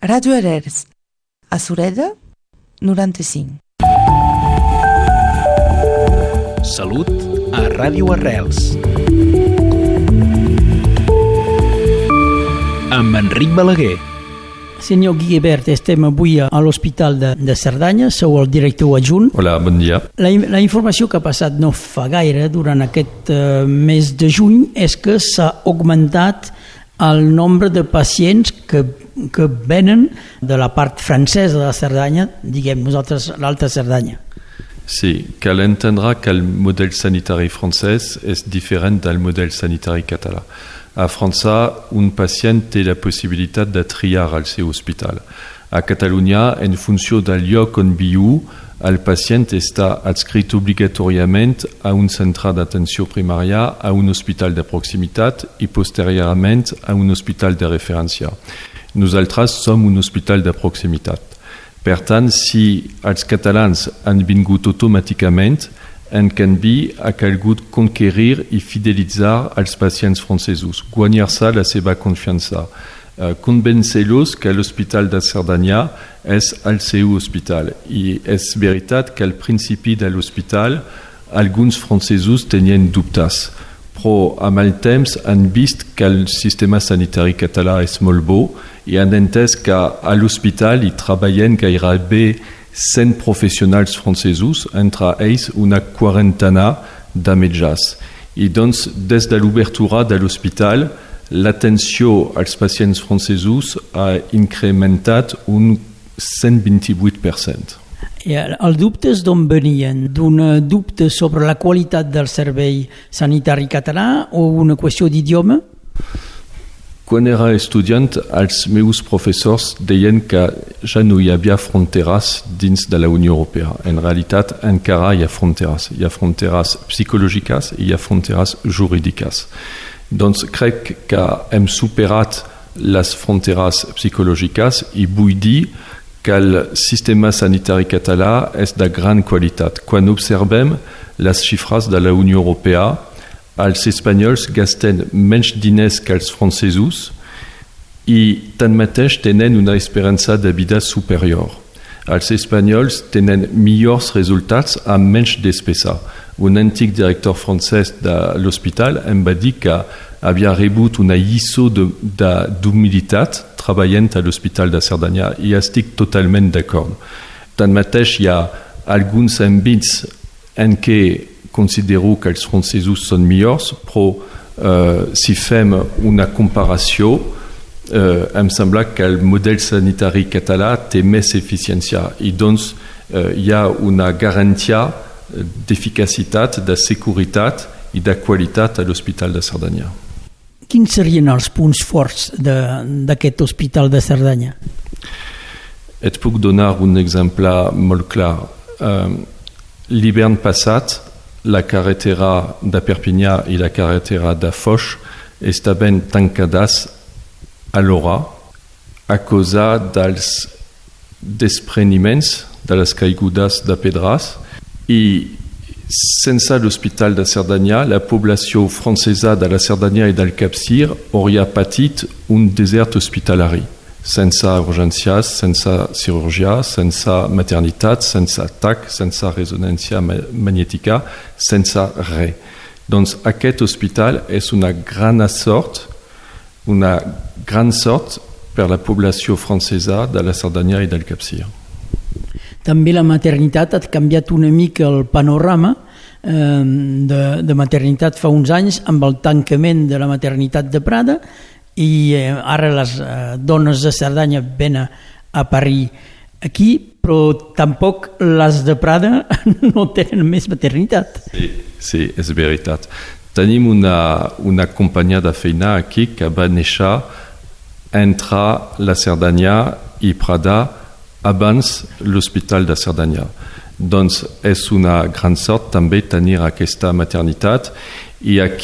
Ràdio Arrels, a Sureda, 95. Salut a Ràdio Arrels. Amb Enric Balaguer. Senyor Guillebert, estem avui a l'Hospital de Cerdanya, sou el director adjunt. Hola, bon dia. La informació que ha passat no fa gaire, durant aquest mes de juny, és que s'ha augmentat el nombre de pacients que venen de la part francesa de la Cerdanya, diguem nosaltres l'Alta Cerdanya. Sí, cal entendre que el model sanitari francès és diferent del model sanitari català. A França, un pacient té la possibilitat de triar al seu hospital. A Catalunya, en funció del lloc on viu, el pacient està adscrit obligatòriament a un centre d'atenció primària, a un hospital de proximitat i posteriorment a un hospital de referència. Nosaltres som un hospital de proximitat. Per tant, si els catalans han vingut automàticament, en canvi ha calgut conquerir i fidelitzar els pacients francesos, guanyar-se la seva confiança, convèncer-los que l'Hospital de Cerdanya és el seu hospital. I és veritat que al principi de l'hospital alguns francesos tenien dubtes, però amb el temps han vist que el sistema sanitari català és molt bo i han entès que a l'hospital hi treballen gairebé 100 professionals francesos, entre ells una quarantena de metges. I doncs, des de l'obertura de l'hospital, l'atenció als pacients francesos ha incrementat un 128%. Els dubtes d'on venien? D'un dubte sobre la qualitat del servei sanitari català o una qüestió d'idioma? Quan era estudiant, els meus professors deien que ja no hi havia fronteres dins de la Unió Europea. En realitat, encara hi ha fronteres. Hi ha fronteres psicològiques i hi ha fronteres jurídiques. Doncs crec que hem superat les fronteres psicològiques i vull dir que el sistema sanitari català és de gran qualitat. Quan observem les xifres de la Unió Europea, els espanyols gasten menys diners que els francesos i tanmateix tenen una esperança de vida superior. Els espanyols tenen millors resultats amb menys despesa. Un antic director francès de l'hospital em va dir que havia rebut una lliçó d'humilitat treballant a l'Hospital de Cerdanya i estic totalment d'acord. Tanmateix hi ha alguns àmbits en què considero que els francesos són millors, però si fem una comparació, em sembla que el model sanitari català té més eficiència i doncs hi ha una garantia d'eficacitat, de seguretat i de qualitat a l'Hospital de Cerdanya. Quins serien els punts forts d'aquest Hospital de Cerdanya? Et puc donar un exemple molt clar. L'hivern passat, la carretera de Perpinyà i la carretera de Foix estaven tancades alhora a causa dels despreniments, de les caigudes de pedres, i sense l'Hospital de Cerdanya, la població francesa de la Cerdanya i del Capcir hauria patit un desert hospitalari, sense urgències, sense cirurgia, sense maternitat, sense TAC, sense ressonància magnètica, sense res. Doncs aquest hospital és una gran sort per la població francesa de la Cerdanya i del Capcir. També la maternitat ha canviat una mica el panorama de maternitat fa uns anys amb el tancament de la maternitat de Prada i ara les dones de Cerdanya venen a parir aquí, però tampoc les de Prada no tenen més maternitat. Sí, és veritat. Tenim una companyia de feina aquí que va néixer entre la Cerdanya i Prada abans l'Hospital de Cerdanya. Doncs és una gran sort també tenir aquesta maternitat i aquí